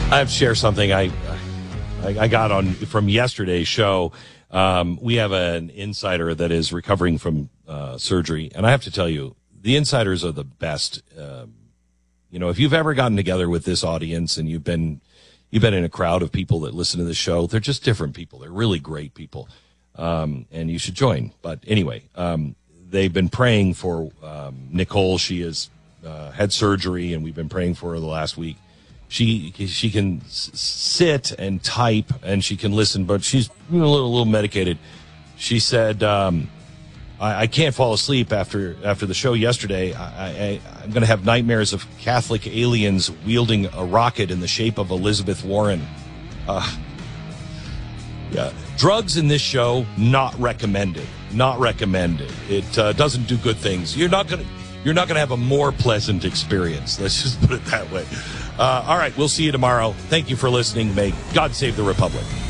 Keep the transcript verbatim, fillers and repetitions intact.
I have to share something I I, I got on from yesterday's show. Um, we have an insider that is recovering from uh, surgery, and I have to tell you, the insiders are the best. Um, you know, if you've ever gotten together with this audience and you've been you've been in a crowd of people that listen to the show, they're just different people. They're really great people, um, and you should join. But anyway, um, they've been praying for um, Nicole. She has uh, had surgery, and we've been praying for her the last week. She she can s- sit and type, and she can listen, but she's a little, a little medicated. She said, um, I, I can't fall asleep after after the show yesterday. I, I, I'm going to have nightmares of Catholic aliens wielding a rocket in the shape of Elizabeth Warren. Uh, yeah, drugs in this show, not recommended. Not recommended. It uh, doesn't do good things. You're not going to you're not going to have a more pleasant experience. Let's just put it that way. Uh, all right, we'll see you tomorrow. Thank you for listening. May God save the Republic.